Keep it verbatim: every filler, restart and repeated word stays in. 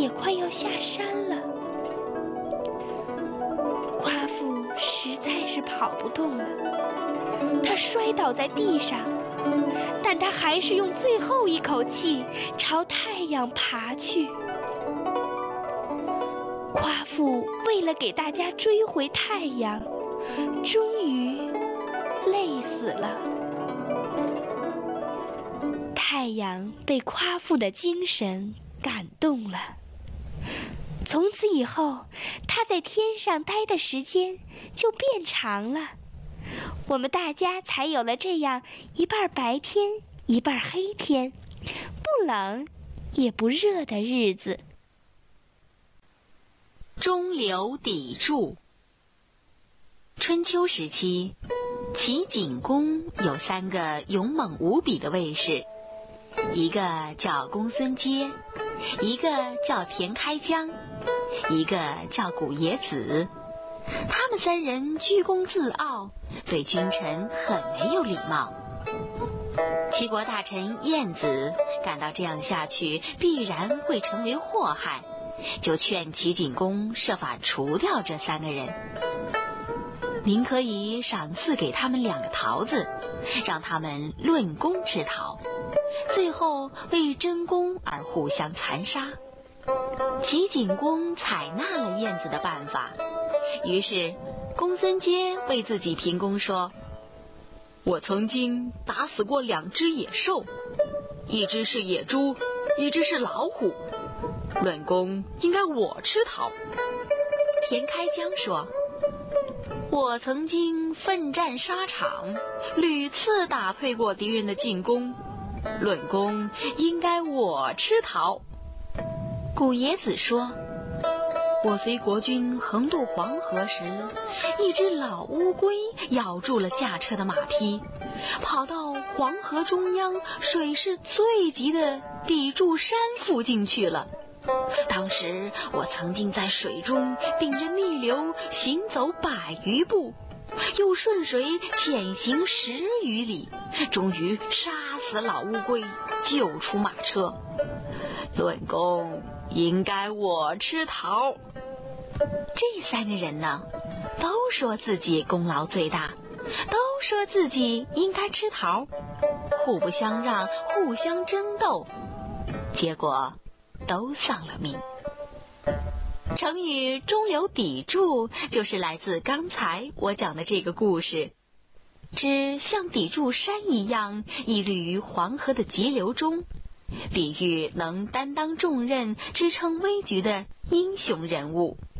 也快要下山了。夸父实在是跑不动了，他摔倒在地上，但他还是用最后一口气朝太阳爬去。夸父为了给大家追回太阳，终于累死了。太阳被夸父的精神感动了，从此以后，他在天上待的时间就变长了。我们大家才有了这样一半白天一半黑天，不冷也不热的日子。 中流砥柱。春秋时期，齐景公有三个勇猛无比的卫士，一个叫公孙接，一个叫田开疆，一个叫古冶子。他们三人居功自傲，对君臣很没有礼貌。齐国大臣晏子感到这样下去必然会成为祸害，就劝齐景公设法除掉这三个人。您可以赏赐给他们两个桃子，让他们论功吃桃，最后为争功而互相残杀。齐景公采纳了晏子的办法，于是公孙接为自己评功说：我曾经打死过两只野兽，一只是野猪，一只是老虎，论功应该我吃桃。田开疆说：我曾经奋战沙场，屡次打退过敌人的进攻，论功应该我吃桃。古冶子说：我随国军横渡黄河时，一只老乌龟咬住了驾车的马匹，跑到黄河中央水势最急的砥柱山附近去了。当时我曾经在水中顶着逆流行走百余步，又顺水潜行十余里，终于杀死老乌龟，救出马车。论功应该我吃桃。这三个人呢，都说自己功劳最大，都说自己应该吃桃，互不相让，互相争斗，结果都丧了命。成语中流砥柱就是来自刚才我讲的这个故事，指像砥柱山一样屹立于黄河的急流中，比喻能担当重任、支撑危局的英雄人物。